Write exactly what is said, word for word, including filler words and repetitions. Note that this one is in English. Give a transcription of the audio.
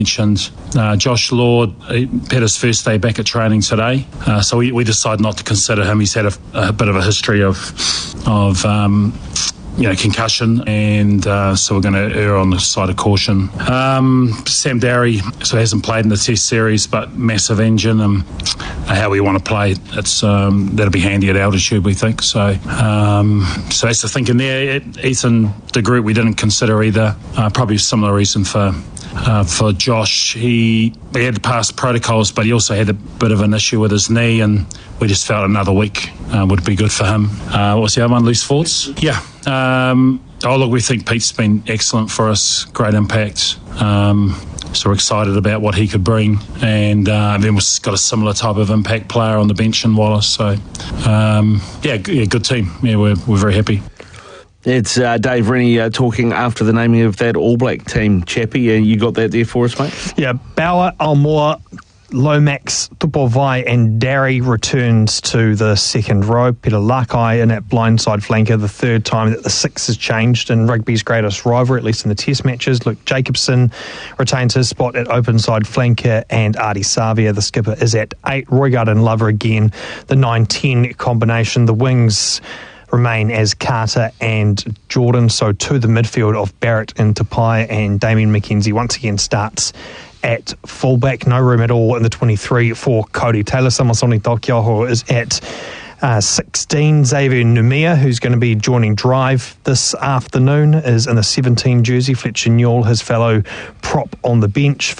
mentioned uh, Josh Lord he had his first day back at training today, uh, so we, we decided not to consider him. He's had a, a bit of a history of of um, you know concussion, and uh, so we're going to err on the side of caution. Um, Sam Darry so hasn't played in the Test series, but massive engine and how we want to play. It's um, that'll be handy at altitude, we think. So um, so that's the thinking there. Ethan de Groot we didn't consider either. Uh, probably a similar reason for. Uh, for Josh, he, he had to pass protocols, but he also had a bit of an issue with his knee, and we just felt another week uh, would be good for him. Uh, what's the other one? Loose thoughts? Yeah. Um, oh, look, we think Pete's been excellent for us. Great impact. Um, so we're excited about what he could bring. And uh, then we've got a similar type of impact player on the bench in Wallace. So, um, yeah, g- yeah, good team. Yeah, we're, we're very happy. It's uh, Dave Rennie uh, talking after the naming of that All Black team. Chappie, uh, you got that there for us, mate? Yeah, Bauer, Almore, Lomax, Tupovai and Darry returns to the second row. Peter Lakai in that blindside flanker, the third time that the six has changed in rugby's greatest rivalry, at least in the Test matches. Luke Jacobson retains his spot at open side flanker, and Artie Savia, the skipper, is at eight. Roigard and Lover again, the nine ten combination. The wings remain as Carter and Jordan, so to the midfield of Barrett and Tapai, and Damien McKenzie once again starts at fullback. No room at all in the twenty-three for Cody Taylor. Samasoni Tokyoho is at uh, sixteen. Xavier Numia, who's going to be joining Drive this afternoon, is in the seventeen jersey. Fletcher Newell, his fellow prop on the bench.